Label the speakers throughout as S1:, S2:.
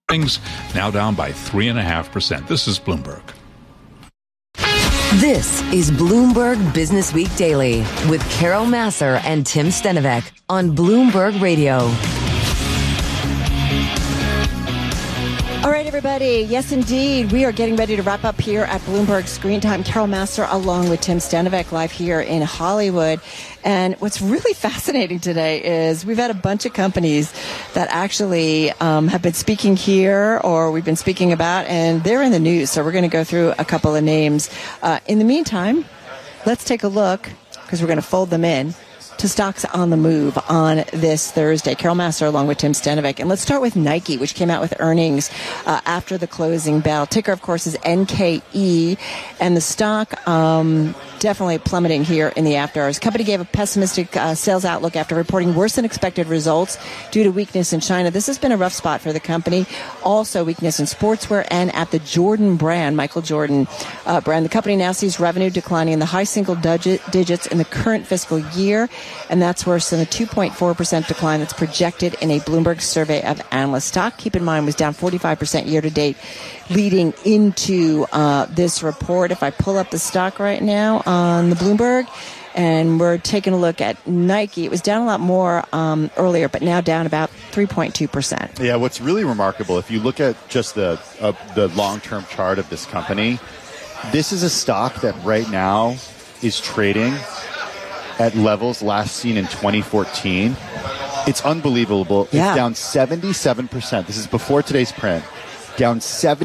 S1: Things now down by 3.5%. This is Bloomberg.
S2: This is Bloomberg Business Week Daily with Carol Massar and Tim Stenovec on Bloomberg Radio.
S3: All right, everybody. Yes, indeed. We are getting ready to wrap up here at Bloomberg Screen Time. Carol Massar along with Tim Stenovec live here in Hollywood. And what's really fascinating today is we've had a bunch of companies that actually have been speaking here or we've been speaking about, and they're in the news. So we're going to go through a couple of names. In the meantime, let's take a look, because we're going to fold them in, to stocks on the move on this Thursday. Carol Massar along with Tim Stenovec. And let's start with Nike, which came out with earnings after the closing bell. Ticker, of course, is NKE. And the stock definitely plummeting here in the after hours. Company gave a pessimistic sales outlook after reporting worse than expected results due to weakness in China. This has been a rough spot for the company. Also weakness in sportswear and at the Jordan brand, Michael Jordan brand. The company now sees revenue declining in the high single digits in the current fiscal year, and that's worse than the 2.4% decline that's projected in a Bloomberg survey of analysts. Stock, keep in mind, was down 45% year to date leading into this report. If I pull up the stock right now on the Bloomberg, and we're taking a look at Nike, it was down a lot more earlier, but now down about 3.2%.
S4: Yeah, what's really remarkable, if you look at just the long-term chart of this company, this is a stock that right now is trading at levels last seen in 2014. It's unbelievable.
S3: Yeah.
S4: It's down 77%. This is before today's print. Down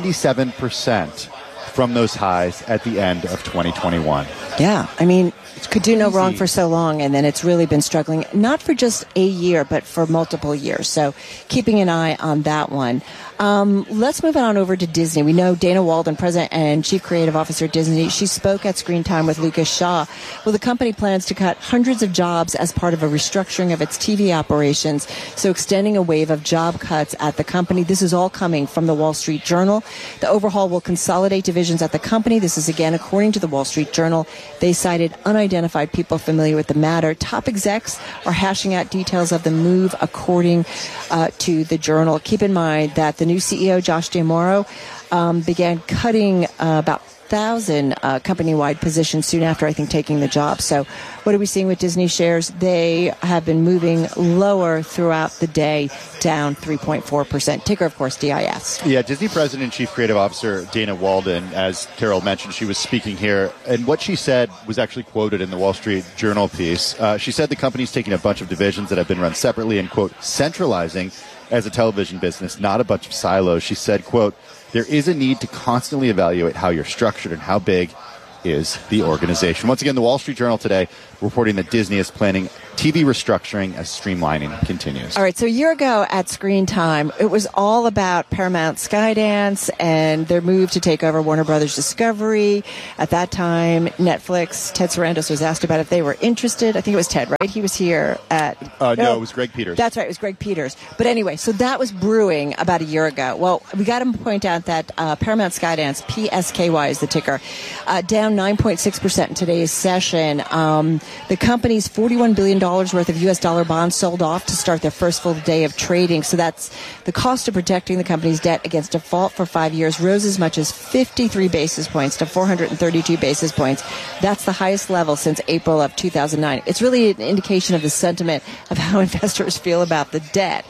S4: 77% from those highs at the end of 2021.
S3: Yeah, I mean, it could do no wrong for so long, and then it's really been struggling, not for just a year, but for multiple years. So keeping an eye on that one. Let's move on over to Disney. We know Dana Walden, President and Chief Creative Officer at Disney. She spoke at Screen Time with Lucas Shaw. Well, the company plans to cut hundreds of jobs as part of a restructuring of its TV operations, so extending a wave of job cuts at the company. This is all coming from the Wall Street Journal. The overhaul will consolidate divisions at the company. This is, again, according to the Wall Street Journal. They cited unidentified people familiar with the matter. Top execs are hashing out details of the move, according to the Journal. Keep in mind that the new CEO, Josh D'Amaro, began cutting about 1,000 company-wide positions soon after, I think, taking the job. So what are we seeing with Disney shares? They have been moving lower throughout the day, down 3.4%. Ticker, of course, DIS.
S4: Yeah, Disney President and Chief Creative Officer Dana Walden, as Carol mentioned, she was speaking here, and what she said was actually quoted in the Wall Street Journal piece. She said the company's taking a bunch of divisions that have been run separately and, quote, centralizing as a television business, not a bunch of silos. She said, quote, there is a need to constantly evaluate how you're structured and how big is the organization. Once again, the Wall Street Journal today reporting that Disney is planning TV restructuring as streamlining continues.
S3: All right, so a year ago at Screen Time, it was all about Paramount Skydance and their move to take over Warner Brothers Discovery. At that time, Netflix, Ted Sarandos was asked about if they were interested. I think it was Ted, right? He was here at...
S4: No, it was Greg Peters.
S3: That's right, it was Greg Peters. But anyway, so that was brewing about a year ago. Well, we got to point out that Paramount Skydance, PSKY is the ticker, down 9.6% in today's session. The company's $41 billion worth of U.S. dollar bonds sold off to start their first full day of trading. So that's the cost of protecting the company's debt against default for 5 years rose as much as 53 basis points to 432 basis points. That's the highest level since April of 2009. It's really an indication of the sentiment of how investors feel about the debt.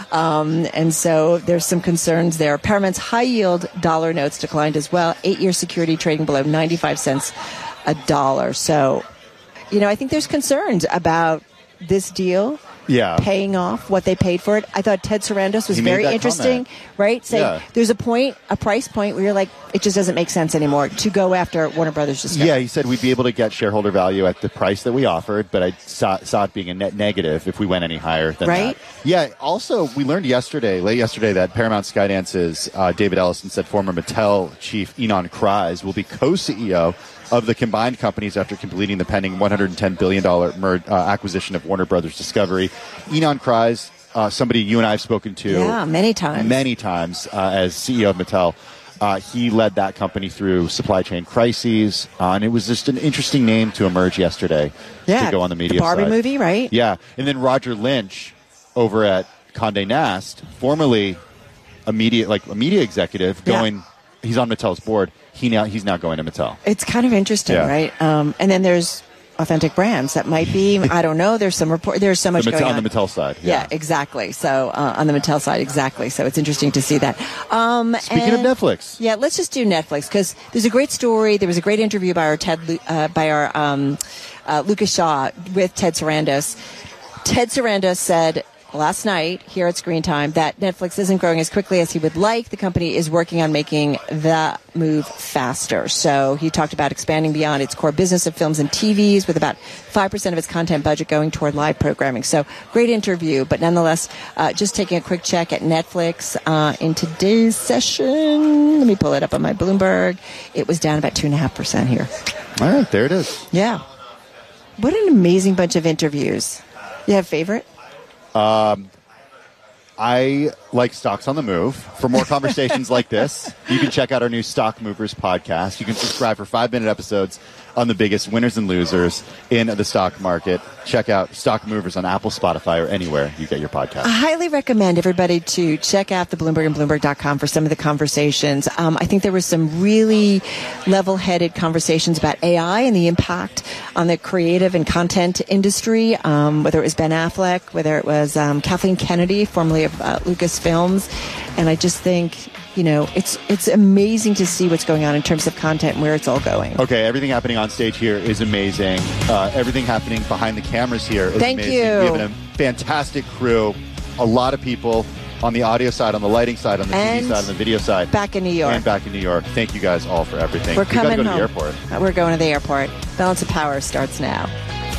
S3: And so there's some concerns there. Paramount's high-yield dollar notes declined as well. 8-year security trading below 95 cents a dollar. So, you know, I think there's concerns about this deal paying off what they paid for it. I thought Ted Sarandos was very interesting, right? Saying there's a price point where you're like, it just doesn't make sense anymore to go after Warner Brothers Discovery.
S4: Yeah, he said we'd be able to get shareholder value at the price that we offered, but I saw it being a net negative if we went any higher than that. Yeah, also, we learned late yesterday, that Paramount Skydance's David Ellison said former Mattel chief Ynon Kreiz will be co-CEO of the combined companies after completing the pending $110 billion acquisition of Warner Brothers Discovery. Ynon Kreiz, somebody you and I have spoken to.
S3: Yeah, many times
S4: as CEO of Mattel. He led that company through supply chain crises, and it was just an interesting name to emerge yesterday to go on the media
S3: the Barbie
S4: side.
S3: movie, right?
S4: Yeah, and then Roger Lynch over at Condé Nast, formerly a media executive going. He's on Mattel's board. He's now going to Mattel.
S3: It's kind of interesting, right? And then there's Authentic Brands. That might be, I don't know. There's some report. There's so much going on
S4: the Mattel side.
S3: Yeah, exactly. So on the Mattel side, exactly. So it's interesting to see that.
S4: Speaking of Netflix,
S3: let's just do Netflix because there's a great story. There was a great interview by our Lucas Shaw with Ted Sarandos. Ted Sarandos said last night here at Screen Time that Netflix isn't growing as quickly as he would like. The company is working on making the move faster. So he talked about expanding beyond its core business of films and TVs with about 5% of its content budget going toward live programming. So great interview, but nonetheless, just taking a quick check at Netflix in today's session. Let me pull it up on my Bloomberg. It was down about 2.5% here.
S4: All right, there it is.
S3: Yeah. What an amazing bunch of interviews. You have a favorite?
S4: I like Stocks on the Move. For more conversations like this, you can check out our new Stock Movers podcast. You can subscribe for 5-minute episodes on the biggest winners and losers in the stock market. Check out Stock Movers on Apple, Spotify, or anywhere you get your podcast.
S3: I highly recommend everybody to check out the Bloomberg and Bloomberg.com for some of the conversations. I think there was some really level-headed conversations about AI and the impact on the creative and content industry, whether it was Ben Affleck, whether it was Kathleen Kennedy, formerly of Lucasfilms. And I just think, it's amazing to see what's going on in terms of content and where it's all going.
S4: Okay, everything happening on stage here is amazing. Everything happening behind the cameras here is
S3: Thank
S4: amazing.
S3: you.
S4: We have a fantastic crew, a lot of people on the audio side, on the lighting side, on the TV side, on the video side.
S3: Back in New York.
S4: And back in New York. Thank you guys all for everything.
S3: We're coming
S4: We've got to go
S3: home.
S4: to the airport.
S3: We're going to the airport. Balance of Power starts now.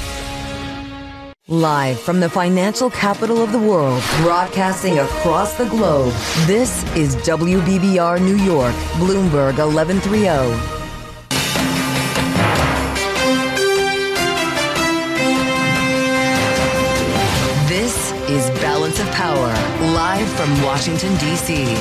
S2: Live from the financial capital of the world, broadcasting across the globe, this is WBBR New York, Bloomberg 1130. This is Balance of Power, live from Washington, D.C.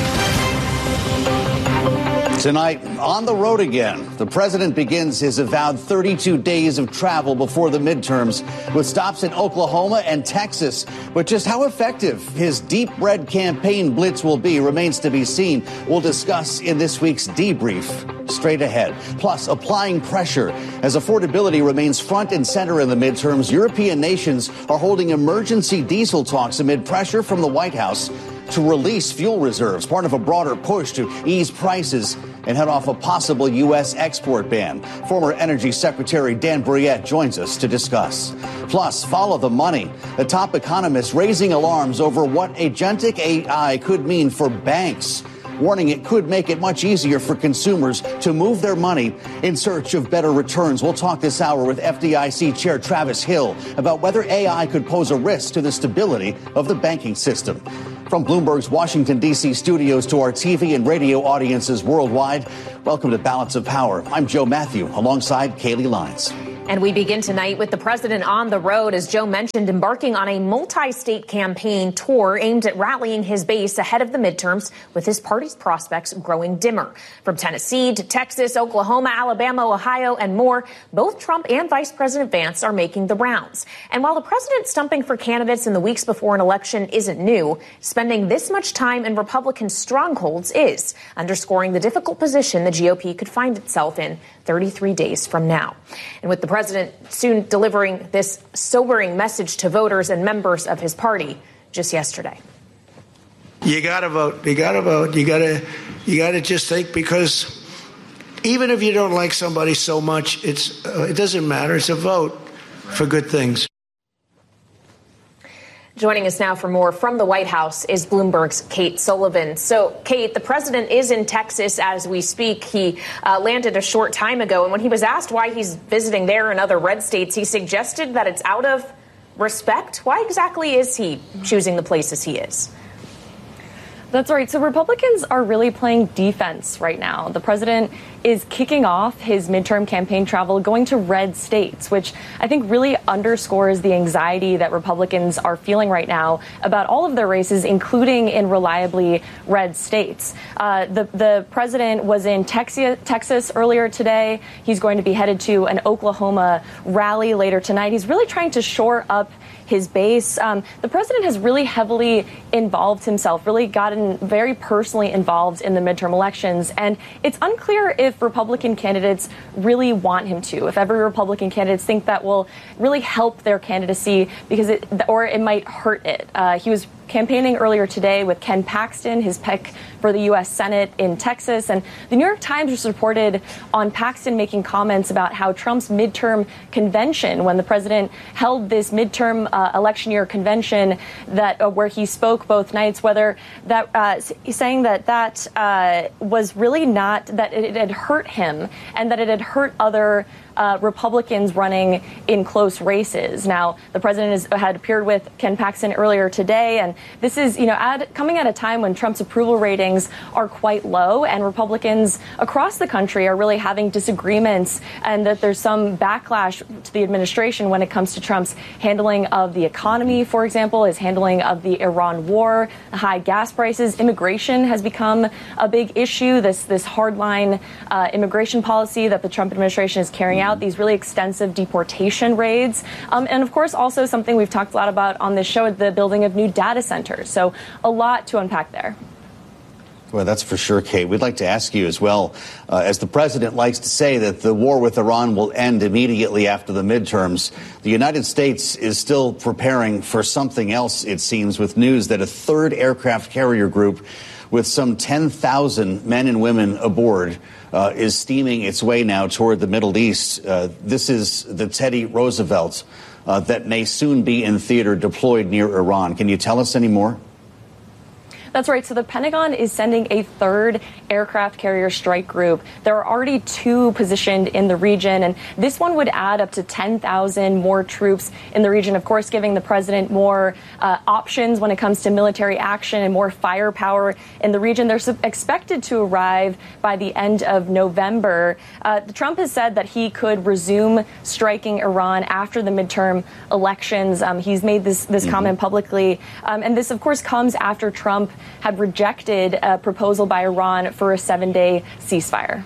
S5: Tonight, on the road again, the president begins his avowed 32 days of travel before the midterms with stops in Oklahoma and Texas. But just how effective his deep red campaign blitz will be remains to be seen. We'll discuss in this week's debrief straight ahead. Plus, applying pressure as affordability remains front and center in the midterms. European nations are holding emergency diesel talks amid pressure from the White House to release fuel reserves, part of a broader push to ease prices and head off a possible U.S. export ban. Former Energy Secretary Dan Brouillette joins us to discuss. Plus, follow the money. The top economists raising alarms over what agentic AI could mean for banks, warning it could make it much easier for consumers to move their money in search of better returns. We'll talk this hour with FDIC Chair Travis Hill about whether AI could pose a risk to the stability of the banking system. From Bloomberg's Washington, D.C. studios to our TV and radio audiences worldwide, welcome to Balance of Power. I'm Joe Matthew, alongside Kaylee Lines.
S6: And we begin tonight with the president on the road, as Joe mentioned, embarking on a multi-state campaign tour aimed at rallying his base ahead of the midterms, with his party's prospects growing dimmer. From Tennessee to Texas, Oklahoma, Alabama, Ohio, and more, both Trump and Vice President Vance are making the rounds. And while the president stumping for candidates in the weeks before an election isn't new, spending this much time in Republican strongholds is, underscoring the difficult position the GOP could find itself in 33 days from now. And with the president soon delivering this sobering message to voters and members of his party just yesterday.
S7: You got to vote. You got to vote. You got to just think, because even if you don't like somebody so much, it doesn't matter. It's a vote for good things.
S6: Joining us now for more from the White House is Bloomberg's Kate Sullivan. So, Kate, the president is in Texas as we speak. He landed a short time ago, and when he was asked why he's visiting there and other red states, he suggested that it's out of respect. Why exactly is he choosing the places he is?
S8: That's right. So Republicans are really playing defense right now. The president is kicking off his midterm campaign travel going to red states, which I think really underscores the anxiety that Republicans are feeling right now about all of their races, including in reliably red states. The president was in Texas earlier today. He's going to be headed to an Oklahoma rally later tonight. He's really trying to shore up his base. The president has really heavily involved himself, really gotten very personally involved in the midterm elections. And it's unclear if Republican candidates really want him to, if every Republican candidates think that will really help their candidacy because it might hurt it. He was campaigning earlier today with Ken Paxton, his pick for the U.S. Senate in Texas. And the New York Times just reported on Paxton making comments about how Trump's midterm convention, when the president held this midterm election year convention that where he spoke both nights, whether that saying that was really not, that it had hurt him and that it had hurt other Republicans running in close races. Now, the president had appeared with Ken Paxton earlier today, and this is, coming at a time when Trump's approval ratings are quite low, and Republicans across the country are really having disagreements, and that there's some backlash to the administration when it comes to Trump's handling of the economy, for example, his handling of the Iran war, the high gas prices. Immigration has become a big issue. This hardline immigration policy that the Trump administration is carrying out, these really extensive deportation raids. And of course, also something we've talked a lot about on this show, the building of new data centers. So a lot to unpack there.
S5: Well, that's for sure, Kate. We'd like to ask you as well, as the president likes to say that the war with Iran will end immediately after the midterms, the United States is still preparing for something else, it seems, with news that a third aircraft carrier group with some 10,000 men and women aboard is steaming its way now toward the Middle East. This is the Teddy Roosevelt that may soon be in theater deployed near Iran. Can you tell us any more?
S8: That's right. So the Pentagon is sending a third aircraft carrier strike group. There are already 2 positioned in the region, and this one would add up to 10,000 more troops in the region, of course, giving the president more options when it comes to military action and more firepower in the region. They're expected to arrive by the end of November. Trump has said that he could resume striking Iran after the midterm elections. He's made this comment publicly. And this, of course, comes after Trump had rejected a proposal by Iran for a 7-day ceasefire.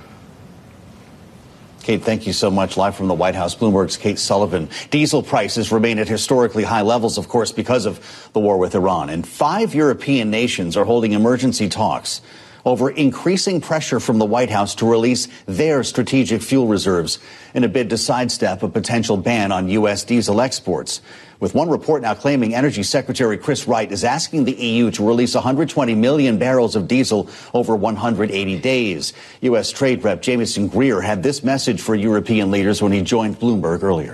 S5: Kate, thank you so much. Live from the White House, Bloomberg's Kate Sullivan. Diesel prices remain at historically high levels, of course, because of the war with Iran. And 5 European nations are holding emergency talks over increasing pressure from the White House to release their strategic fuel reserves in a bid to sidestep a potential ban on U.S. diesel exports. With one report now claiming Energy Secretary Chris Wright is asking the EU to release 120 million barrels of diesel over 180 days. U.S. Trade Rep Jamieson Greer had this message for European leaders when he joined Bloomberg earlier.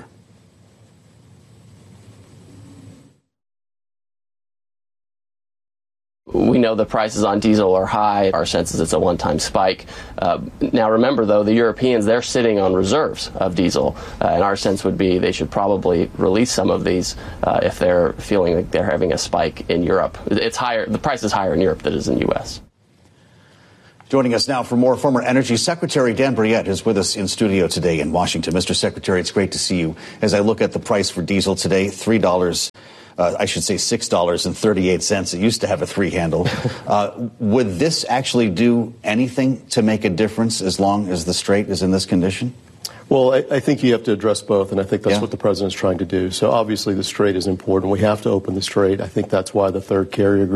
S9: We know the prices on diesel are high. Our sense is it's a one-time spike. Now, remember, though, the Europeans, they're sitting on reserves of diesel. And our sense would be they should probably release some of these if they're feeling like they're having a spike in Europe. It's higher. The price is higher in Europe than it is in the U.S.
S5: Joining us now for more, former Energy Secretary Dan Brouillette is with us in studio today in Washington. Mr. Secretary, it's great to see you. As I look at the price for diesel today, $6.38. It used to have a 3 handle. Would this actually do anything to make a difference as long as the Strait is in this condition?
S10: Well, I think you have to address both, and I think that's what the president's trying to do. So obviously the Strait is important. We have to open the Strait. I think that's why the third carrier group